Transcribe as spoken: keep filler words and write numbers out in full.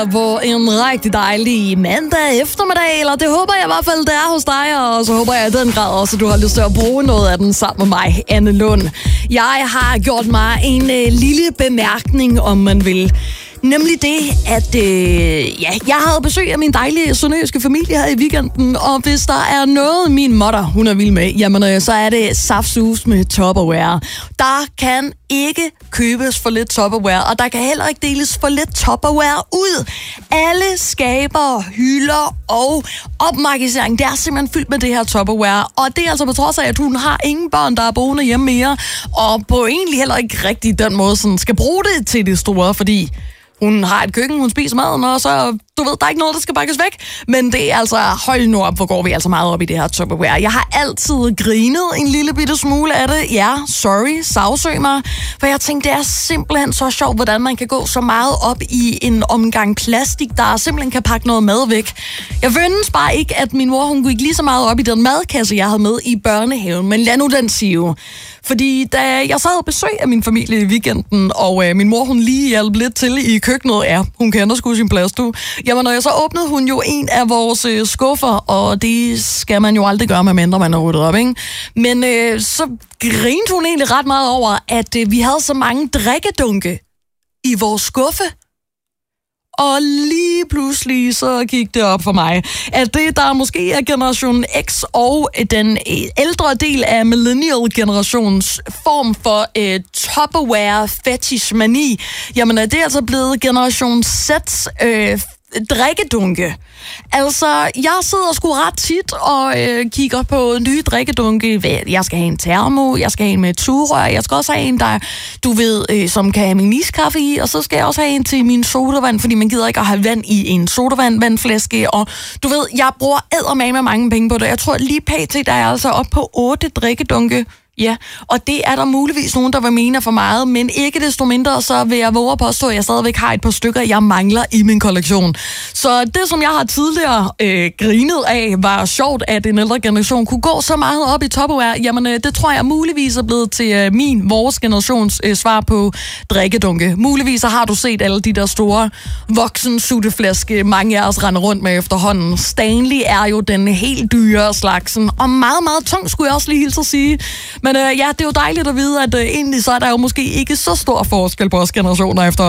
På en rigtig dejlig mandag eftermiddag, eller det håber jeg i hvert fald, det er hos dig, og så håber jeg i den grad også, at du har lyst til at bruge noget af den sammen med mig, Anne Lund. Jeg har gjort mig en øh, lille bemærkning, om man vil. Nemlig det, at øh, ja, jeg havde besøg af min dejlige sønderjyske familie her i weekenden, og hvis der er noget, min mutter, hun er vild med, jamen øh, så er det saftsus med Tupperware. Der kan ikke købes for lidt Tupperware, og der kan heller ikke deles for lidt Tupperware ud. Alle skaber, hylder og opmagasinering, det er simpelthen fyldt med det her Tupperware, og det er altså på trods af, at hun har ingen børn, der er boende hjemme mere, og på egentlig heller ikke rigtig den måde, sådan skal bruge det til det store, fordi hun har et køkken, hun spiser maden, og så, du ved, der er ikke noget, der skal bakkes væk. Men det er altså, hold nu op, hvor går vi altså meget op i det her Tupperware. Jeg har altid grinet en lille bitte smule af det. Ja, sorry, sagsøg mig. For jeg tænkte, det er simpelthen så sjovt, hvordan man kan gå så meget op i en omgang plastik, der simpelthen kan pakke noget mad væk. Jeg føltes bare ikke, at min mor, hun gik lige så meget op i den madkasse, jeg havde med i børnehaven. Men lad nu den sige. Fordi da jeg så havde besøg af min familie i weekenden, og øh, min mor, hun lige hjalp lidt til i køkkenet, ja, hun kender sgu sin plads, du. Jamen, når jeg så åbnede hun jo en af vores øh, skuffer, og det skal man jo aldrig gøre, medmindre man har ryddet op, ikke? Men øh, så grinte hun egentlig ret meget over, at øh, vi havde så mange drikkedunke i vores skuffe. Og lige pludselig så gik det op for mig, at det, der måske er generation X og den ældre del af millennial-generations form for øh, Tupperware-fetish-mani, jamen det er altså blevet generation Z's øh, drikkedunke. Altså, jeg sidder sgu ret tit og øh, kigger på nye drikkedunke. Jeg skal have en termo, jeg skal have en med et sugerør, jeg skal også have en, der, du ved, øh, som kan have min iskaffe i, og så skal jeg også have en til min sodavand, fordi man gider ikke at have vand i en sodavand-vandflaske, og du ved, jeg bruger eddermame mange penge på det. Jeg tror lige pt, der er altså op på otte drikkedunke. Ja, og det er der muligvis nogen, der vil mene for meget, men ikke desto mindre, så vil jeg våge at påstå, at jeg stadigvæk har et par stykker, jeg mangler i min kollektion. Så det, som jeg har tidligere øh, grinet af, var sjovt, at en ældre generation kunne gå så meget op i Tupperware. Jamen, øh, det tror jeg muligvis er blevet til øh, min, vores generations øh, svar på drikkedunke. Muligvis har du set alle de der store voksen-sutteflaske, mange af os render rundt med efterhånden. Stanley er jo den helt dyre slagsen, og meget, meget tung, skulle jeg også lige hilse at sige. Men øh, ja, det er jo dejligt at vide, at øh, egentlig så er der jo måske ikke så stor forskel på os generationer efter.